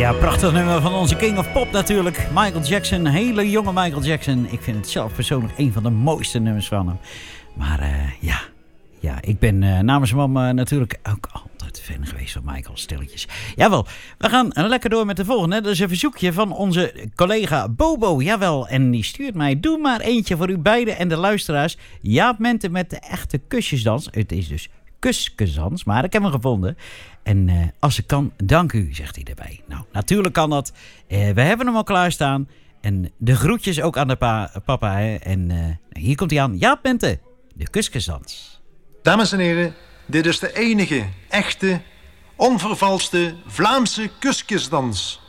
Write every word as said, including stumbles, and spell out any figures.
Ja, prachtig nummer van onze King of Pop natuurlijk. Michael Jackson, hele jonge Michael Jackson. Ik vind het zelf persoonlijk een van de mooiste nummers van hem. Maar uh, ja, ja, ik ben uh, namens mijn mam uh, natuurlijk ook altijd fan geweest van Michael, stilletjes. Jawel, we gaan lekker door met de volgende. Dat is een verzoekje van onze collega Bobo. Jawel, en die stuurt mij, doe maar eentje voor u beiden en de luisteraars. Jaap Mente met de echte kusjesdans. Het is dus kusjesdans, maar ik heb hem gevonden. En uh, als ik kan, dank u, zegt hij erbij. Nou, natuurlijk kan dat. Uh, we hebben hem al klaarstaan. En de groetjes ook aan de pa- papa. Hè. En uh, hier komt hij aan. Jaap Mente, de kusjesdans. Dames en heren, dit is de enige, echte, onvervalste Vlaamse kusjesdans.